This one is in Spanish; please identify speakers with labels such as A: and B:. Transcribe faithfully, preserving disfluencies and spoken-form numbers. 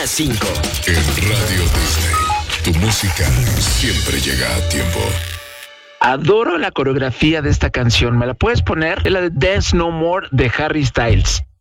A: las cinco.
B: En Radio Disney, tu música siempre llega a tiempo.
C: Adoro la coreografía de esta canción. ¿Me la puedes poner? Es la de Dance No More de Harry Styles.